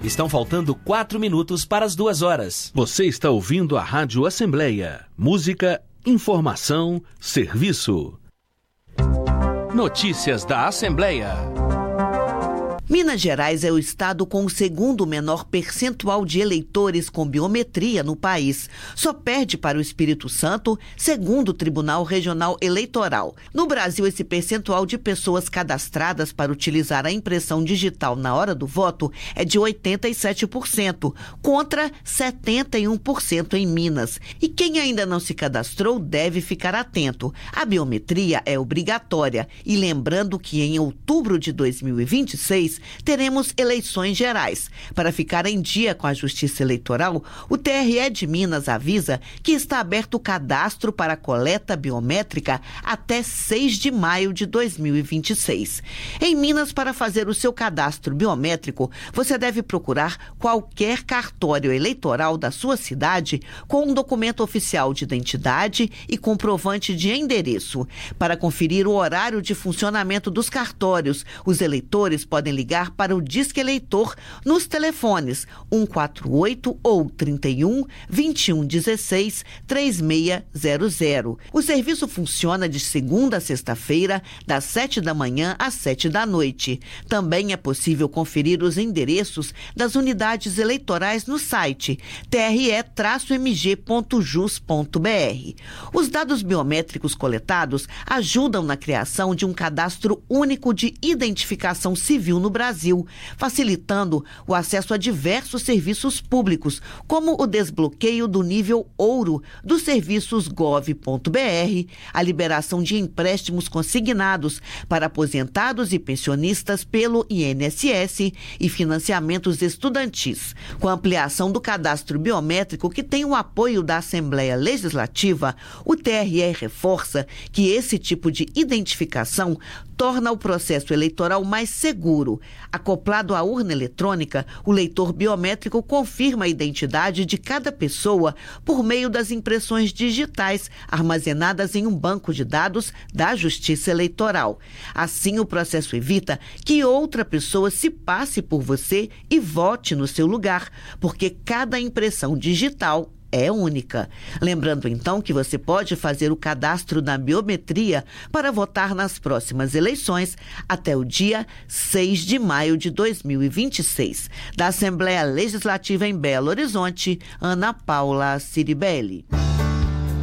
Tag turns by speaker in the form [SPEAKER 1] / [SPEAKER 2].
[SPEAKER 1] Estão faltando 4 minutos para as 2 horas.
[SPEAKER 2] Você está ouvindo a Rádio Assembleia. Música, informação, serviço. Notícias da Assembleia.
[SPEAKER 3] Minas Gerais é o estado com o segundo menor percentual de eleitores com biometria no país. Só perde para o Espírito Santo, segundo o Tribunal Regional Eleitoral. No Brasil, esse percentual de pessoas cadastradas para utilizar a impressão digital na hora do voto é de 87%, contra 71% em Minas. E quem ainda não se cadastrou deve ficar atento. A biometria é obrigatória. E lembrando que em outubro de 2026, teremos eleições gerais. Para ficar em dia com a Justiça Eleitoral, o TRE de Minas avisa que está aberto o cadastro para a coleta biométrica até 6 de maio de 2026. Em Minas, para fazer o seu cadastro biométrico, você deve procurar qualquer cartório eleitoral da sua cidade com um documento oficial de identidade e comprovante de endereço. Para conferir o horário de funcionamento dos cartórios, os eleitores podem ligar para o Disque Eleitor nos telefones 148 ou 31 21 16 3600. O serviço funciona de segunda a sexta-feira, das 7 da manhã às 7 da noite. Também é possível conferir os endereços das unidades eleitorais no site tre-mg.jus.br. Os dados biométricos coletados ajudam na criação de um cadastro único de identificação civil no Brasil, facilitando o acesso a diversos serviços públicos, como o desbloqueio do nível ouro dos serviços gov.br, a liberação de empréstimos consignados para aposentados e pensionistas pelo INSS e financiamentos estudantis. Com a ampliação do cadastro biométrico, que tem o apoio da Assembleia Legislativa, o TRE reforça que esse tipo de identificação torna o processo eleitoral mais seguro. Acoplado à urna eletrônica, o leitor biométrico confirma a identidade de cada pessoa por meio das impressões digitais armazenadas em um banco de dados da Justiça Eleitoral. Assim, o processo evita que outra pessoa se passe por você e vote no seu lugar, porque cada impressão digital é única. Lembrando então que você pode fazer o cadastro na biometria para votar nas próximas eleições até o dia 6 de maio de 2026. Da Assembleia Legislativa em Belo Horizonte, Ana Paula Ciribelli.